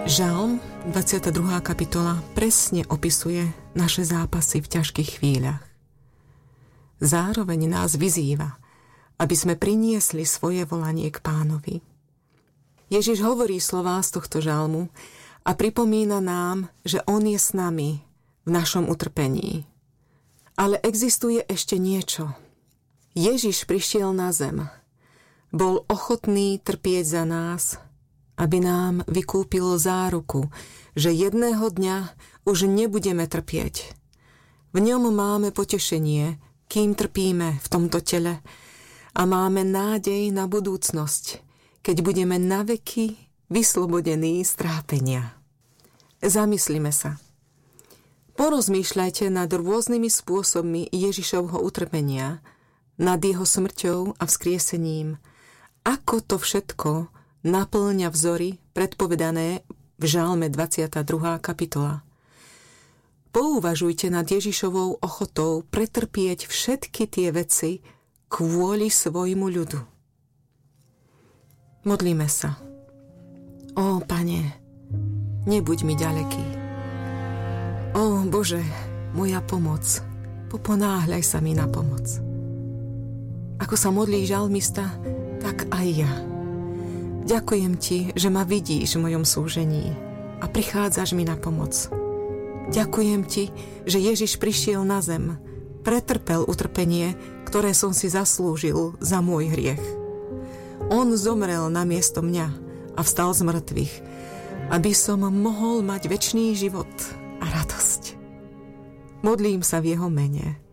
Žalm, 22. kapitola, presne opisuje naše zápasy v ťažkých chvíľach. Zároveň nás vyzýva, aby sme priniesli svoje volanie k Pánovi. Ježiš hovorí slová z tohto žalmu a pripomína nám, že On je s nami v našom utrpení. Ale existuje ešte niečo. Ježiš prišiel na zem. Bol ochotný trpieť za nás, aby nám vykúpil záruku, že jedného dňa už nebudeme trpieť. V ňom máme potešenie, kým trpíme v tomto tele, a máme nádej na budúcnosť, keď budeme naveky vyslobodení z trápenia. Zamyslime sa. Porozmýšľajte nad rôznymi spôsobmi Ježišovho utrpenia, nad jeho smrťou a vzkriesením. Ako to všetko napĺňa vzory predpovedané v Žalme 22. kapitola. Pouvažujte nad Ježišovou ochotou pretrpieť všetky tie veci kvôli svojmu ľudu. Modlíme sa. Ó, Pane, nebuď mi ďaleký. Ó, Bože, moja pomoc, poponáhľaj sa mi na pomoc. Ako sa modlí žalmista, tak aj ja. Ďakujem Ti, že ma vidíš v mojom súžení a prichádzaš mi na pomoc. Ďakujem Ti, že Ježiš prišiel na zem, pretrpel utrpenie, ktoré som si zaslúžil za môj hriech. On zomrel namiesto mňa a vstal z mŕtvych, aby som mohol mať večný život a radosť. Modlím sa v jeho mene.